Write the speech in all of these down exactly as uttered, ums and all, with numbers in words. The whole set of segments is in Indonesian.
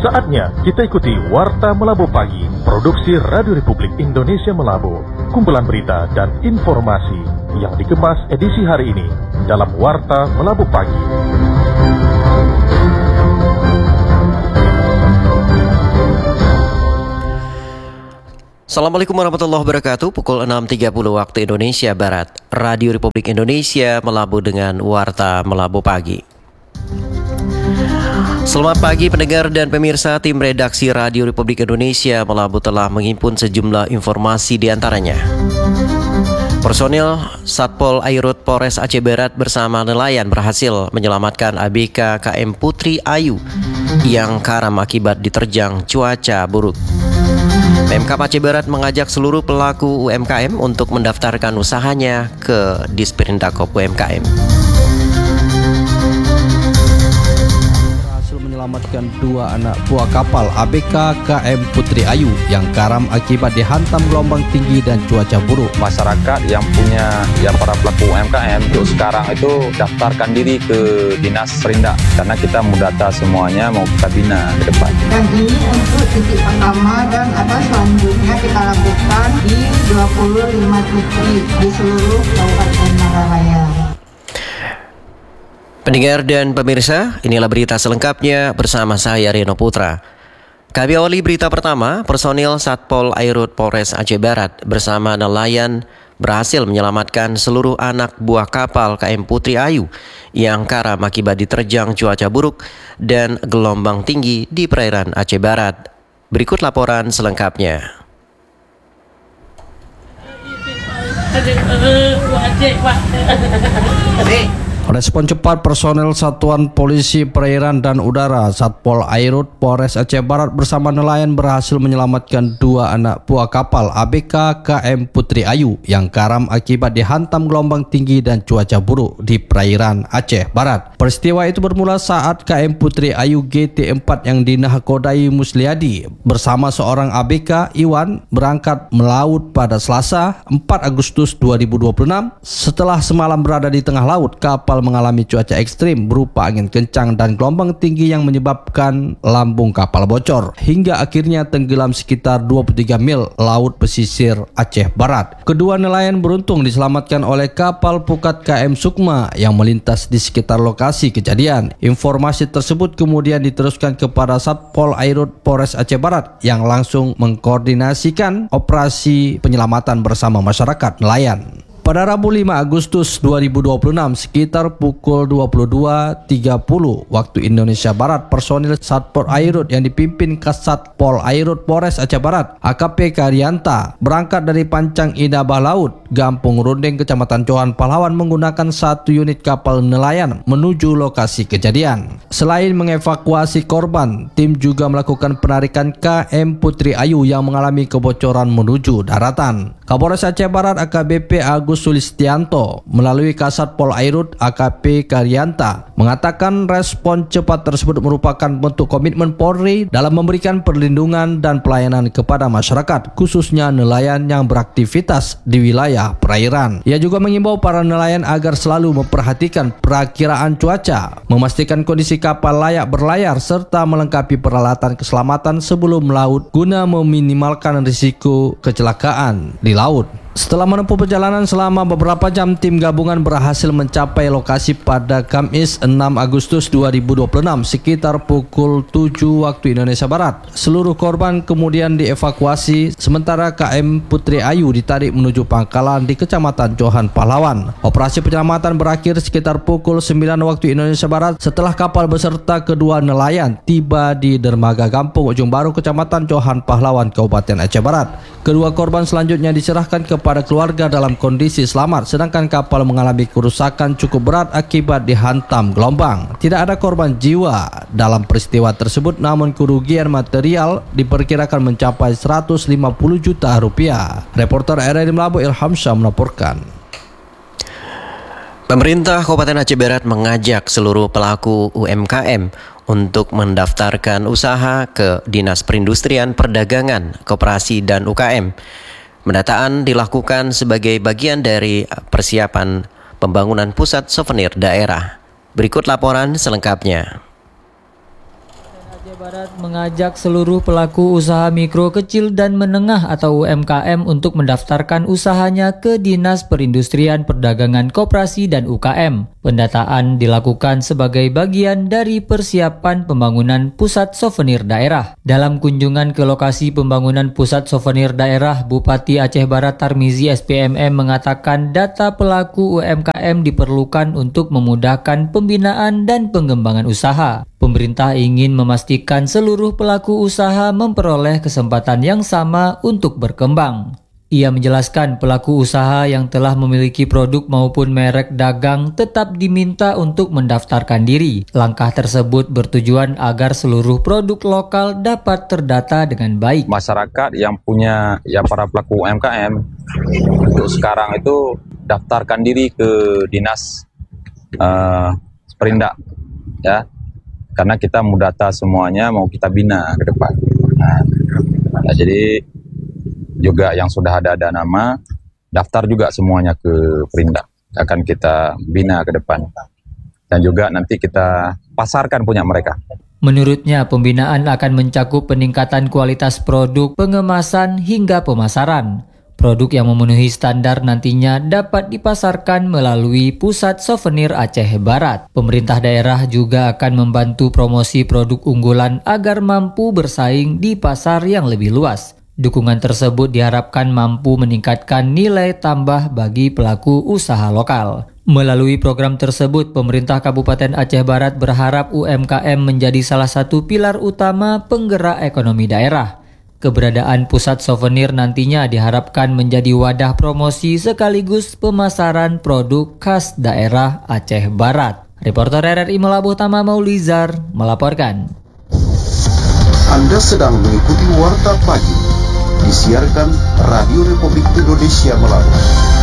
Saatnya kita ikuti Warta Melabu Pagi, produksi Radio Republik Indonesia Melabu. Kumpulan berita dan informasi yang dikemas edisi hari ini dalam Warta Melabu Pagi. Assalamualaikum warahmatullahi wabarakatuh. Pukul enam tiga puluh waktu Indonesia Barat. Radio Republik Indonesia Melabu dengan Warta Melabu Pagi. Selamat pagi pendengar dan pemirsa. Tim redaksi Radio Republik Indonesia Melabu telah menghimpun sejumlah informasi di antaranya. Personil Satpol Airut Polres Aceh Barat bersama nelayan berhasil menyelamatkan A B K K M Putri Ayu yang karam akibat diterjang cuaca buruk. Pemkab Aceh Barat mengajak seluruh pelaku U M K M untuk mendaftarkan usahanya ke Disperindak U M K M. Menyelamatkan dua anak buah kapal A B K K M Putri Ayu yang karam akibat dihantam gelombang tinggi dan cuaca buruk. Masyarakat yang punya ya para pelaku U M K M untuk sekarang itu daftarkan diri ke Dinas Perindak karena kita mendata semuanya mau buka bina ke depan. Dan ini untuk titik pertama dan apa selanjutnya kita lakukan di dua puluh lima titik di seluruh Kabupaten Malalaya. Pendengar dan pemirsa, inilah berita selengkapnya bersama saya Reno Putra. Kami awali berita pertama. Personil Satpol Airut Polres Aceh Barat bersama nelayan berhasil menyelamatkan seluruh anak buah kapal K M Putri Ayu yang karam akibat diterjang cuaca buruk dan gelombang tinggi di perairan Aceh Barat. Berikut laporan selengkapnya. Respon cepat personel Satuan Polisi Perairan dan Udara Satpol Airut Polres Aceh Barat bersama nelayan berhasil menyelamatkan dua anak buah kapal A B K K M Putri Ayu yang karam akibat dihantam gelombang tinggi dan cuaca buruk di perairan Aceh Barat. Peristiwa itu bermula saat K M Putri Ayu G T empat yang dinakodai Musliadi bersama seorang A B K Iwan berangkat melaut pada Selasa empat Agustus dua ribu dua puluh enam. Setelah semalam berada di tengah laut, kapal mengalami cuaca ekstrim berupa angin kencang dan gelombang tinggi yang menyebabkan lambung kapal bocor hingga akhirnya tenggelam sekitar dua puluh tiga mil laut pesisir Aceh Barat. Kedua nelayan beruntung diselamatkan oleh kapal Pukat K M Sukma yang melintas di sekitar lokasi kejadian. Informasi tersebut kemudian diteruskan kepada Satpol Airut Polres Aceh Barat yang langsung mengkoordinasikan operasi penyelamatan bersama masyarakat nelayan. Pada Rabu lima Agustus dua ribu dua puluh enam sekitar pukul dua puluh dua tiga puluh waktu Indonesia Barat, personil Satpol Airut yang dipimpin Kasatpol Airut Polres Aceh Barat A K P Karyanta berangkat dari Pancang Inabah Laut, Gampung Rundeng, Kecamatan Johan Pahlawan menggunakan satu unit kapal nelayan menuju lokasi kejadian. Selain mengevakuasi korban, tim juga melakukan penarikan K M Putri Ayu yang mengalami kebocoran menuju daratan. Kapolres Aceh Barat A K B P Agus Sulistianto melalui Kasatpol Airut A K P Karyanta mengatakan respon cepat tersebut merupakan bentuk komitmen Polri dalam memberikan perlindungan dan pelayanan kepada masyarakat, khususnya nelayan yang beraktivitas di wilayah perairan. Ia juga mengimbau para nelayan agar selalu memperhatikan perakiraan cuaca, memastikan kondisi kapal layak berlayar serta melengkapi peralatan keselamatan sebelum melaut guna meminimalkan risiko kecelakaan di laut. Setelah menempuh perjalanan selama beberapa jam, tim gabungan berhasil mencapai lokasi pada Kamis enam Agustus dua ribu dua puluh enam sekitar pukul tujuh waktu Indonesia Barat. Seluruh korban kemudian dievakuasi sementara K M Putri Ayu ditarik menuju pangkalan di Kecamatan Johan Pahlawan. Operasi penyelamatan berakhir sekitar pukul sembilan waktu Indonesia Barat setelah kapal beserta kedua nelayan tiba di dermaga Gampung Ujung Baru, Kecamatan Johan Pahlawan, Kabupaten Aceh Barat. Kedua korban selanjutnya diserahkan ke kepada keluarga dalam kondisi selamat, sedangkan kapal mengalami kerusakan cukup berat akibat dihantam gelombang. Tidak ada korban jiwa dalam peristiwa tersebut, namun kerugian material diperkirakan mencapai seratus lima puluh juta rupiah. Reporter R R I Melabu Ilham Syah melaporkan. Pemerintah Kabupaten Aceh Barat mengajak seluruh pelaku U M K M untuk mendaftarkan usaha ke Dinas Perindustrian, Perdagangan, Koperasi, dan U K M. Pendataan dilakukan sebagai bagian dari persiapan pembangunan pusat souvenir daerah. Berikut laporan selengkapnya. Aceh Barat mengajak seluruh pelaku usaha mikro, kecil, dan menengah atau U M K M untuk mendaftarkan usahanya ke Dinas Perindustrian, Perdagangan, Koperasi, dan U K M. Pendataan dilakukan sebagai bagian dari persiapan pembangunan pusat souvenir daerah. Dalam kunjungan ke lokasi pembangunan pusat souvenir daerah, Bupati Aceh Barat Tarmizi S P M M mengatakan data pelaku U M K M diperlukan untuk memudahkan pembinaan dan pengembangan usaha. Pemerintah ingin memastikan seluruh pelaku usaha memperoleh kesempatan yang sama untuk berkembang. Ia menjelaskan pelaku usaha yang telah memiliki produk maupun merek dagang tetap diminta untuk mendaftarkan diri. Langkah tersebut bertujuan agar seluruh produk lokal dapat terdata dengan baik. Masyarakat yang punya, ya para pelaku U M K M, untuk sekarang itu daftarkan diri ke Dinas uh, Perindak, ya. Karena kita mau data semuanya, mau kita bina ke depan. Nah, nah, jadi juga yang sudah ada ada nama, daftar juga semuanya ke Perindak. Akan kita bina ke depan. Dan juga nanti kita pasarkan punya mereka. Menurutnya, pembinaan akan mencakup peningkatan kualitas produk, pengemasan, hingga pemasaran. Produk yang memenuhi standar nantinya dapat dipasarkan melalui Pusat Souvenir Aceh Barat. Pemerintah daerah juga akan membantu promosi produk unggulan agar mampu bersaing di pasar yang lebih luas. Dukungan tersebut diharapkan mampu meningkatkan nilai tambah bagi pelaku usaha lokal. Melalui program tersebut, pemerintah Kabupaten Aceh Barat berharap U M K M menjadi salah satu pilar utama penggerak ekonomi daerah. Keberadaan pusat souvenir nantinya diharapkan menjadi wadah promosi sekaligus pemasaran produk khas daerah Aceh Barat. Reporter R R I Melabuh Tama Maulizar melaporkan. Anda sedang mengikuti Warta Pagi, disiarkan Radio Republik Indonesia Melabuh.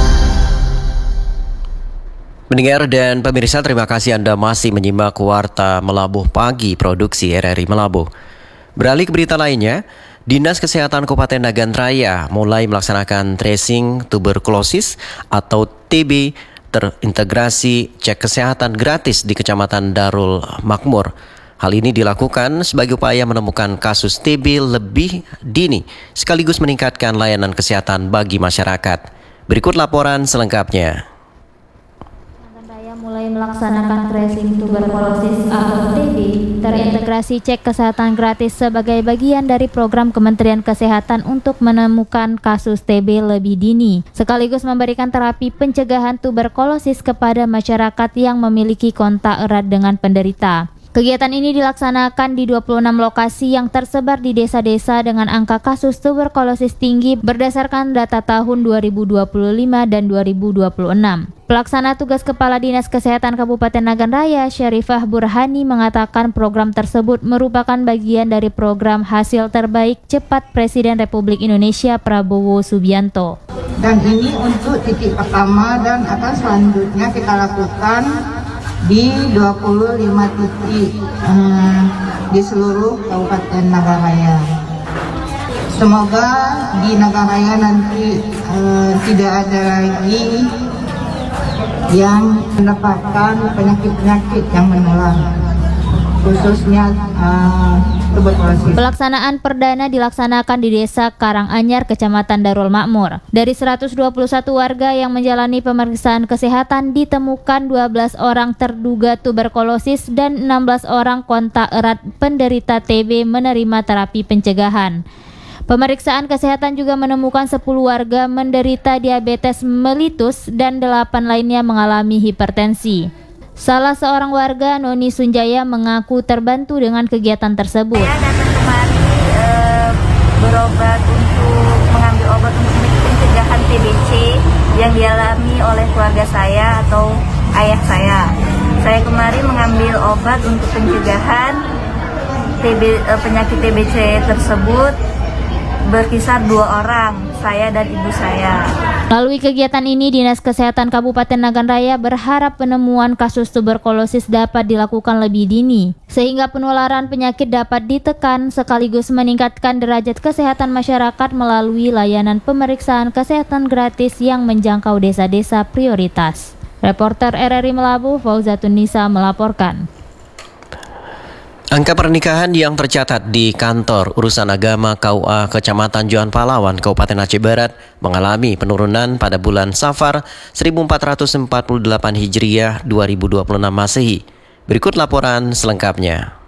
Pendengar dan pemirsa, terima kasih Anda masih menyimak Warta Melabuh Pagi produksi R R I Melabuh. Beralih ke berita lainnya, Dinas Kesehatan Kabupaten Nagan Raya mulai melaksanakan tracing tuberkulosis atau T B terintegrasi cek kesehatan gratis di Kecamatan Darul Makmur. Hal ini dilakukan sebagai upaya menemukan kasus T B lebih dini sekaligus meningkatkan layanan kesehatan bagi masyarakat. Berikut laporan selengkapnya. Mulai melaksanakan tracing tuberkulosis atau T B terintegrasi cek kesehatan gratis sebagai bagian dari program Kementerian Kesehatan untuk menemukan kasus T B lebih dini, sekaligus memberikan terapi pencegahan tuberkulosis kepada masyarakat yang memiliki kontak erat dengan penderita. Kegiatan ini dilaksanakan di dua puluh enam lokasi yang tersebar di desa-desa dengan angka kasus tuberkulosis tinggi berdasarkan data tahun dua ribu dua puluh lima dan dua ribu dua puluh enam. Pelaksana tugas Kepala Dinas Kesehatan Kabupaten Nagan Raya, Syarifah Burhani, mengatakan program tersebut merupakan bagian dari program hasil terbaik cepat Presiden Republik Indonesia Prabowo Subianto. Dan ini untuk titik pertama dan akan selanjutnya kita lakukan di dua puluh lima titik eh, di seluruh Kabupaten Nagan Raya. Semoga di Nagan Raya nanti eh, tidak ada lagi yang mendapatkan penyakit-penyakit yang menular, khususnya uh, tuberkulosis. Pelaksanaan perdana dilaksanakan di Desa Karanganyar, Kecamatan Darul Makmur. Dari seratus dua puluh satu warga yang menjalani pemeriksaan kesehatan, ditemukan dua belas orang terduga tuberkulosis dan enam belas orang kontak erat penderita T B menerima terapi pencegahan. Pemeriksaan kesehatan juga menemukan sepuluh warga menderita diabetes mellitus dan delapan lainnya mengalami hipertensi. Salah seorang warga, Noni Sunjaya, mengaku terbantu dengan kegiatan tersebut. Saya datang kemari e, berobat untuk mengambil obat untuk pencegahan T B C yang dialami oleh keluarga saya atau ayah saya. Saya kemari mengambil obat untuk pencegahan T B, e, penyakit T B C tersebut. Berkisar dua orang, saya dan ibu saya. Melalui kegiatan ini, Dinas Kesehatan Kabupaten Nagan Raya berharap penemuan kasus tuberkulosis dapat dilakukan lebih dini, sehingga penularan penyakit dapat ditekan sekaligus meningkatkan derajat kesehatan masyarakat melalui layanan pemeriksaan kesehatan gratis yang menjangkau desa-desa prioritas. Reporter R R I Melabuh, Fauzatun Nisa melaporkan. Angka pernikahan yang tercatat di kantor urusan agama K U A Kecamatan Johan Pahlawan, Kabupaten Aceh Barat mengalami penurunan pada bulan Safar seribu empat ratus empat puluh delapan Hijriah dua ribu dua puluh enam Masehi. Berikut laporan selengkapnya.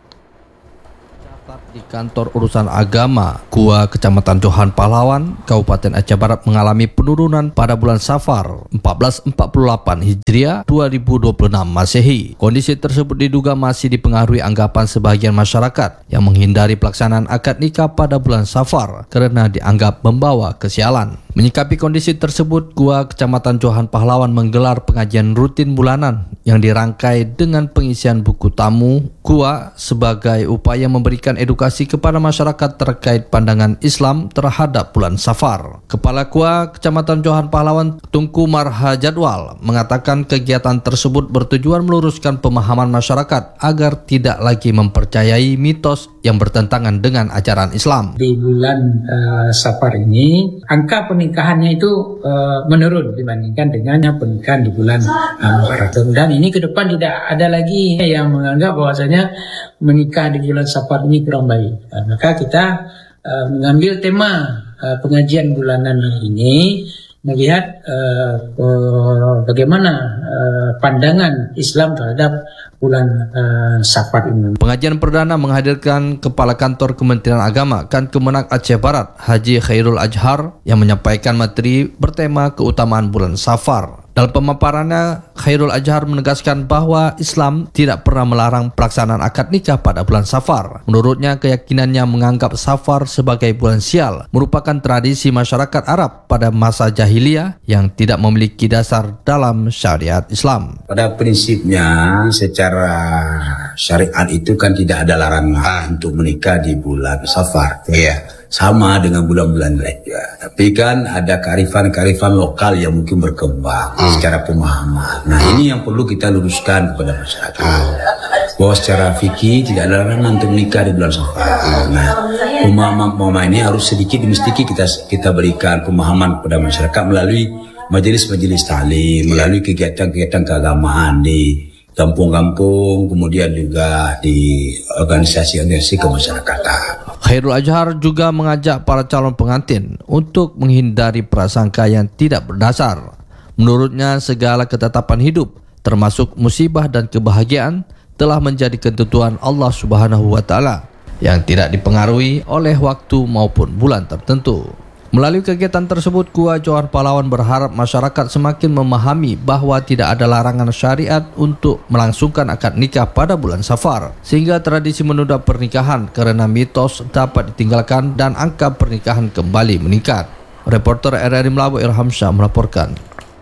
Di kantor urusan agama K U A Kecamatan Johan Pahlawan, Kabupaten Aceh Barat mengalami penurunan pada bulan Safar seribu empat ratus empat puluh delapan Hijriah dua ribu dua puluh enam Masehi. Kondisi tersebut diduga masih dipengaruhi anggapan sebagian masyarakat yang menghindari pelaksanaan akad nikah pada bulan Safar karena dianggap membawa kesialan. Menyikapi kondisi tersebut, K U A Kecamatan Johan Pahlawan menggelar pengajian rutin bulanan yang dirangkai dengan pengisian buku tamu K U A sebagai upaya memberikan edukasi kepada masyarakat terkait pandangan Islam terhadap bulan Safar. Kepala K U A Kecamatan Johan Pahlawan Tunku Marha Jadwal mengatakan kegiatan tersebut bertujuan meluruskan pemahaman masyarakat agar tidak lagi mempercayai mitos yang bertentangan dengan ajaran Islam. Di bulan uh, Safar ini, angka pernikahannya itu uh, menurun dibandingkan dengan pernikahan di bulan Muharram. Uh, Dan ini ke depan tidak ada lagi yang menganggap bahwasanya menikah di bulan Safar ini kurang baik. Uh, maka kita uh, mengambil tema uh, pengajian bulanan ini melihat uh, uh, bagaimana uh, pandangan Islam terhadap bulan uh, Safar ini. Pengajian perdana menghadirkan Kepala Kantor Kementerian Agama Kan Kemenak Aceh Barat Haji Khairul Ajhar yang menyampaikan materi bertema keutamaan bulan Safar. Dalam pemaparannya, Khairul Ajhar menegaskan bahwa Islam tidak pernah melarang pelaksanaan akad nikah pada bulan Safar. Menurutnya, keyakinannya menganggap Safar sebagai bulan sial merupakan tradisi masyarakat Arab pada masa jahiliyah yang tidak memiliki dasar dalam syariat Islam. Pada prinsipnya, secara syariat itu kan tidak ada larangan untuk menikah di bulan Safar. Iya. Sama dengan bulan-bulan lainnya. Tapi kan ada kearifan-kearifan lokal yang mungkin berkembang hmm. secara pemahaman. Nah hmm. ini yang perlu kita luruskan kepada masyarakat. Hmm. Bahwa secara fikih tidak ada larangan untuk menikah di bulan Safar. Hmm. Nah pemahaman-pemahaman ini harus sedikit demi sedikit kita kita berikan pemahaman kepada masyarakat melalui majelis-majelis ta'lim, melalui kegiatan-kegiatan keagamaan di kampung-kampung, kemudian juga di organisasi-organisasi kemasyarakatan. Khairul Ajhar juga mengajak para calon pengantin untuk menghindari prasangka yang tidak berdasar. Menurutnya, segala ketetapan hidup, termasuk musibah dan kebahagiaan, telah menjadi ketentuan Allah Subhanahu wa Ta'ala yang tidak dipengaruhi oleh waktu maupun bulan tertentu. Melalui kegiatan tersebut, K U A Johan Pahlawan berharap masyarakat semakin memahami bahwa tidak ada larangan syariat untuk melangsungkan akad nikah pada bulan Safar, sehingga tradisi menunda pernikahan karena mitos dapat ditinggalkan dan angka pernikahan kembali meningkat. Reporter R R I Melabu Irham Syah melaporkan.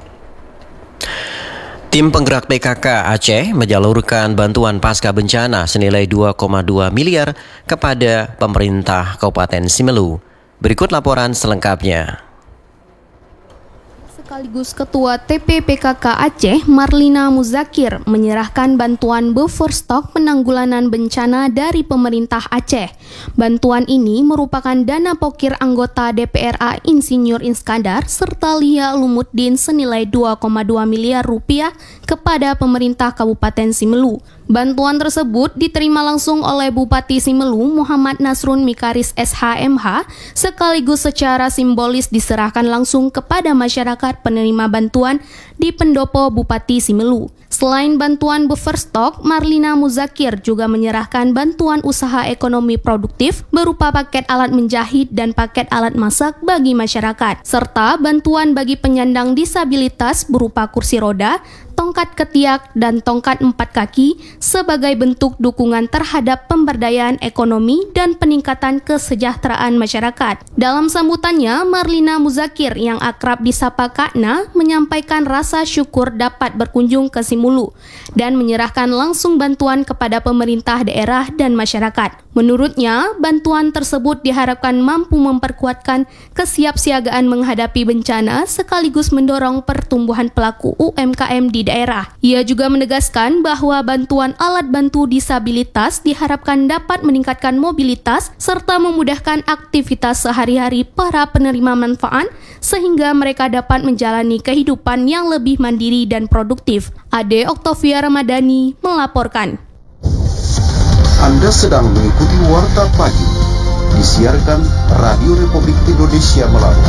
Tim penggerak P K K Aceh menjalurkan bantuan pasca bencana senilai dua koma dua miliar kepada pemerintah Kabupaten Simelu. Berikut laporan selengkapnya. Sekaligus Ketua T P P K K Aceh, Marlina Muzakir, menyerahkan bantuan buffer stok penanggulangan bencana dari pemerintah Aceh. Bantuan ini merupakan dana pokir anggota D P R A Insinyur Iskandar serta Lia Lumuddin senilai dua koma dua miliar rupiah kepada pemerintah Kabupaten Simelu. Bantuan tersebut diterima langsung oleh Bupati Simelu Muhammad Nasrun Mikaris S H M H sekaligus secara simbolis diserahkan langsung kepada masyarakat penerima bantuan di pendopo Bupati Simelu. Selain bantuan buffer stok, Marlina Muzakir juga menyerahkan bantuan usaha ekonomi produktif berupa paket alat menjahit dan paket alat masak bagi masyarakat, serta bantuan bagi penyandang disabilitas berupa kursi roda, tongkat ketiak, dan tongkat empat kaki sebagai bentuk dukungan terhadap pemberdayaan ekonomi dan peningkatan kesejahteraan masyarakat. Dalam sambutannya, Marlina Muzakir yang akrab disapa Kakna menyampaikan rasa syukur dapat berkunjung ke Simelu dan menyerahkan langsung bantuan kepada pemerintah daerah dan masyarakat. Menurutnya, bantuan tersebut diharapkan mampu memperkuatkan kesiapsiagaan menghadapi bencana sekaligus mendorong pertumbuhan pelaku U M K M di daerah. Ia juga menegaskan bahwa bantuan alat bantu disabilitas diharapkan dapat meningkatkan mobilitas serta memudahkan aktivitas sehari-hari para penerima manfaat sehingga mereka dapat menjalani kehidupan yang lebih mandiri dan produktif. Ade Oktavia Ramadhani melaporkan. Anda sedang mengikuti Warta Pagi, disiarkan Radio Republik Indonesia Melabu.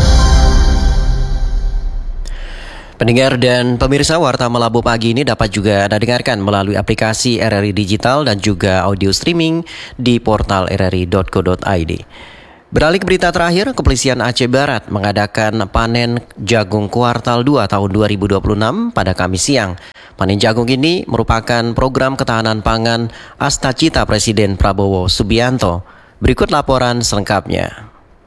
Pendengar dan pemirsa, Warta Melabu pagi ini dapat juga Anda dengarkan melalui aplikasi R R I Digital dan juga audio streaming di portal r r i dot co dot i d. Beralih ke berita terakhir, Kepolisian Aceh Barat mengadakan panen jagung kuartal dua tahun dua ribu dua puluh enam pada Kamis siang. Panen jagung ini merupakan program ketahanan pangan Astacita Presiden Prabowo Subianto. Berikut laporan selengkapnya.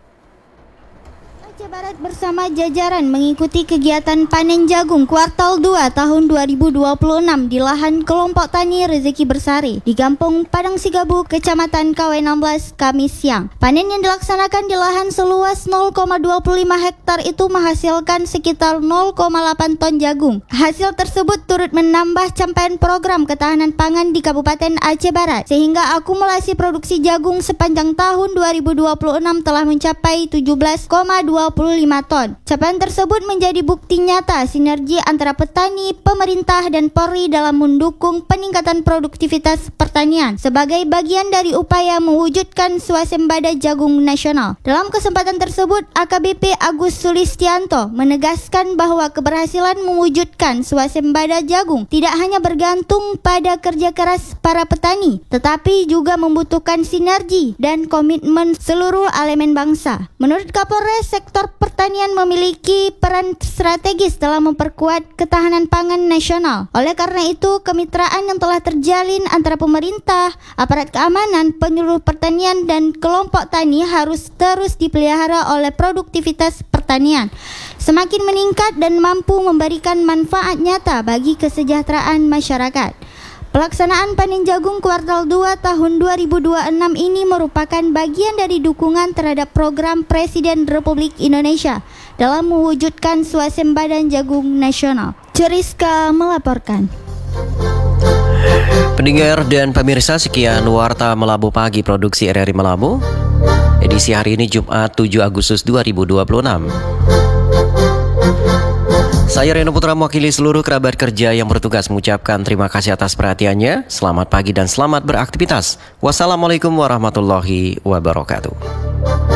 Aceh Barat bersama jajaran mengikuti kegiatan panen jagung kuartal dua tahun dua ribu dua puluh enam di lahan kelompok tani Rezeki Bersari di Kampung Padang Sigabu, Kecamatan K W enam belas, Kamis siang. Panen yang dilaksanakan di lahan seluas nol koma dua puluh lima hektar itu menghasilkan sekitar nol koma delapan ton jagung. Hasil tersebut turut menambah capaian program ketahanan pangan di Kabupaten Aceh Barat, sehingga akumulasi produksi jagung sepanjang tahun dua ribu dua puluh enam telah mencapai tujuh belas koma dua puluh lima ton. Capaian tersebut menjadi bukti nyata sinergi antara petani, pemerintah, dan Polri dalam mendukung peningkatan produktivitas pertanian sebagai bagian dari upaya mewujudkan swasembada jagung nasional. Dalam kesempatan tersebut, A K B P Agus Sulistianto menegaskan bahwa keberhasilan mewujudkan swasembada jagung tidak hanya bergantung pada kerja keras para petani, tetapi juga membutuhkan sinergi dan komitmen seluruh elemen bangsa. Menurut Kapolres, sektor pertanian memiliki peran strategis dalam memperkuat ketahanan pangan nasional. Oleh karena itu, kemitraan yang telah terjalin antara pemerintah, aparat keamanan, penyuluh pertanian, dan kelompok tani harus terus dipelihara oleh produktivitas pertanian semakin meningkat dan mampu memberikan manfaat nyata bagi kesejahteraan masyarakat. Pelaksanaan panen jagung kuartal dua tahun dua ribu dua puluh enam ini merupakan bagian dari dukungan terhadap program Presiden Republik Indonesia dalam mewujudkan swasembada jagung nasional. Ceriska melaporkan. Pendengar dan pemirsa, sekian Warta Melabu Pagi produksi R R I Melabu. Edisi hari ini Jumat tujuh Agustus dua ribu dua puluh enam. Saya Reno Putra mewakili seluruh kerabat kerja yang bertugas mengucapkan terima kasih atas perhatiannya. Selamat pagi dan selamat beraktivitas. Wassalamualaikum warahmatullahi wabarakatuh.